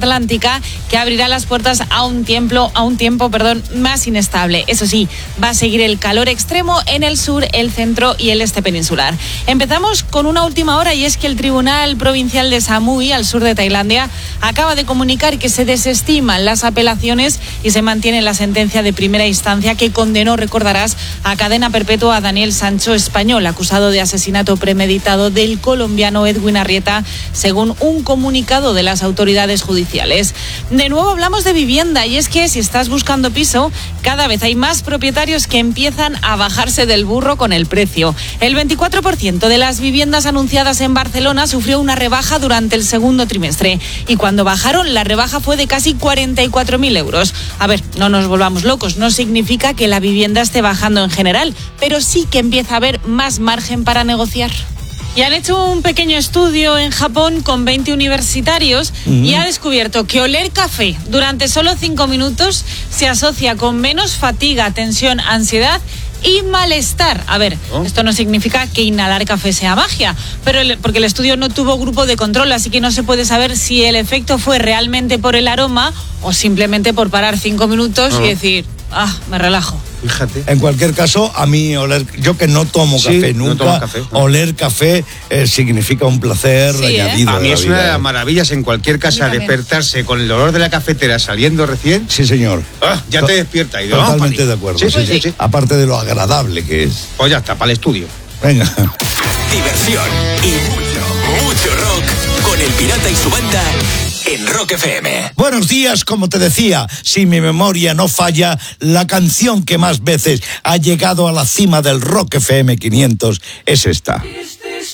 atlántica que abrirá las puertas a un tiempo más inestable. Eso sí, va a seguir el calor extremo en el sur, el centro y el este peninsular. Empezamos con una última hora, y es que el Tribunal Provincial de Samui, al sur de Tailandia, acaba de comunicar que se desestiman las apelaciones y se mantiene la sentencia de primera instancia que condenó, recordarás, a cadena perpetua a Daniel Sancho, español, acusado de asesinato premeditado del colombiano Edwin Arrieta, según un comunicado de las autoridades judiciales. De nuevo hablamos de vivienda, y es que si estás buscando piso, cada vez hay más propietarios que empiezan a bajarse del burro con el precio. El 24% de las viviendas anunciadas en Barcelona sufrió una rebaja durante el segundo trimestre, y cuando bajaron, la rebaja fue de casi 44.000 euros. A ver, no nos volvamos locos, no significa que la vivienda esté bajando en general, pero sí que empieza a haber más margen para negociar. Y han hecho un pequeño estudio en Japón con 20 universitarios y ha descubierto que oler café durante solo 5 minutos se asocia con menos fatiga, tensión, ansiedad y malestar. A ver, esto no significa que inhalar café sea magia, pero porque el estudio no tuvo grupo de control, así que no se puede saber si el efecto fue realmente por el aroma o simplemente por parar 5 minutos y decir, me relajo. Fíjate. En cualquier caso, a mí oler, yo que no tomo café nunca, no tomo café, no. Oler café significa un placer añadido. A mí es una de las vida. Maravillas en cualquier casa despertarse con el olor de la cafetera saliendo recién. Sí, señor. Ya te despierta. Y totalmente de acuerdo. Sí. Aparte de lo agradable que es. Pues ya está, para el estudio. Venga. Diversión y mucho rock con El Pirata y su banda en Rock FM. Buenos días, como te decía, si mi memoria no falla, la canción que más veces ha llegado a la cima del Rock FM 500 es esta. Is this